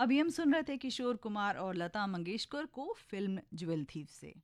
अभी हम सुन रहे थे किशोर कुमार और लता मंगेशकर को फिल्म ज्वेल थीफ से।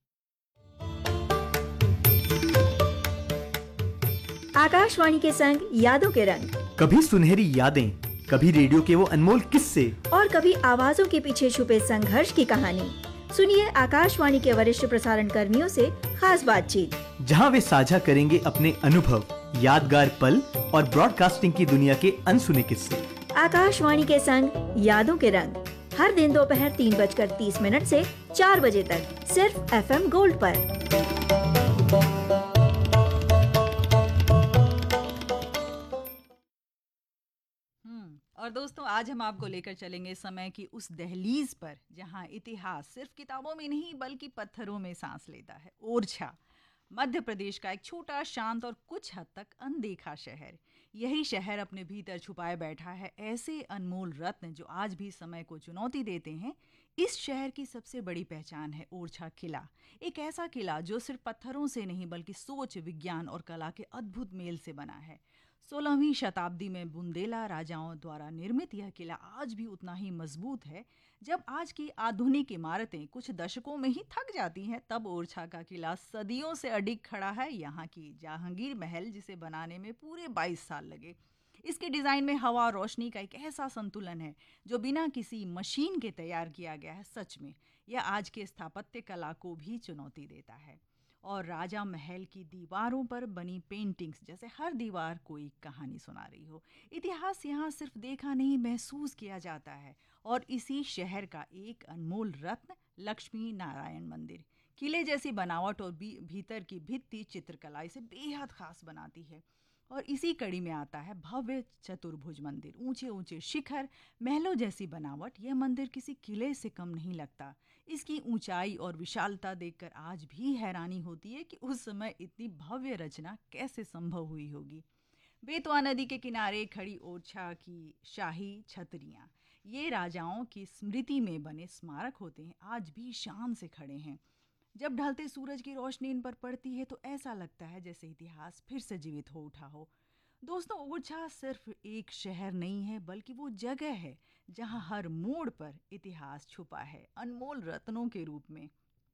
आकाशवाणी के संग यादों के रंग, कभी सुनहरी यादें, कभी रेडियो के वो अनमोल किस्से, और कभी आवाजों के पीछे छुपे संघर्ष की कहानी। सुनिए आकाशवाणी के वरिष्ठ प्रसारण कर्मियों से खास बातचीत, जहां वे साझा करेंगे अपने अनुभव, यादगार पल और ब्रॉडकास्टिंग की दुनिया के अनसुने किस्से। आकाशवाणी के संग यादों के रंग, हर दिन दोपहर 3:30 से 4 बजे तक, सिर्फ FM गोल्ड पर। और दोस्तों, आज हम आपको लेकर चलेंगे समय की उस दहलीज पर जहां इतिहास सिर्फ किताबों में नहीं बल्कि पत्थरों में सांस लेता है। ओरछा, मध्य प्रदेश का एक छोटा, शांत और कुछ हद तक अनदेखा शहर। यही शहर अपने भीतर छुपाए बैठा है ऐसे अनमोल रत्न जो आज भी समय को चुनौती देते हैं। इस शहर की सबसे बड़ी पहचान है ओरछा किला। एक ऐसा किला जो सिर्फ पत्थरों से नहीं बल्कि सोच, विज्ञान और कला के अद्भुत मेल से बना है। 16वीं शताब्दी में बुंदेला राजाओं द्वारा निर्मित यह किला आज भी उतना ही मजबूत है। जब आज की आधुनिक इमारतें कुछ दशकों में ही थक जाती हैं, तब ओरछा का किला सदियों से अडिग खड़ा है। यहाँ की जहांगीर महल, जिसे बनाने में पूरे 22 साल लगे। इसके डिज़ाइन में हवा और रोशनी का एक ऐसा संतुलन है जो बिना किसी मशीन के तैयार किया गया है। सच में यह आज के स्थापत्य कला को भी चुनौती देता है। और राजा महल की दीवारों पर बनी पेंटिंग्स जैसे हर दीवार कोई कहानी सुना रही हो। इतिहास यहाँ सिर्फ देखा नहीं, महसूस किया जाता है। और इसी शहर का एक अनमोल रत्न लक्ष्मी नारायण मंदिर, किले जैसी बनावट और भीतर की भित्ति चित्रकला इसे बेहद खास बनाती है। और इसी कड़ी में आता है भव्य चतुर्भुज मंदिर, ऊंचे ऊंचे शिखर, महलों जैसी बनावट। यह मंदिर किसी किले से कम नहीं लगता। इसकी ऊंचाई और विशालता देखकर आज भी हैरानी होती है कि उस समय इतनी भव्य रचना कैसे संभव हुई होगी। बेतवा नदी के किनारे खड़ी ओरछा की शाही छतरियाँ, ये राजाओं की स्मृति में बने स्मारक होते हैं, आज भी शान से खड़े हैं। जब ढलते सूरज की रोशनी इन पर पड़ती है तो ऐसा लगता है जैसे इतिहास फिर से जीवित हो उठा हो। दोस्तों, ओरछा सिर्फ एक शहर नहीं है बल्कि वो जगह है जहां हर मोड़ पर इतिहास छुपा है, अनमोल रत्नों के रूप में।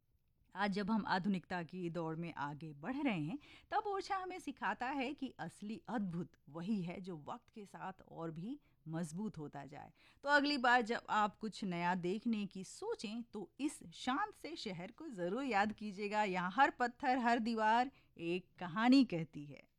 आज जब हम आधुनिकता की दौड़ में आगे बढ़ रहे हैं, तब ओरछा हमें सिखाता है कि असली अद्भुत वही है जो वक्त के साथ और भी मजबूत होता जाए। तो अगली बार जब आप कुछ नया देखने की सोचें तो इस शांत से शहर को ज़रूर याद कीजिएगा। यहाँ हर पत्थर, हर दीवार एक कहानी कहती है।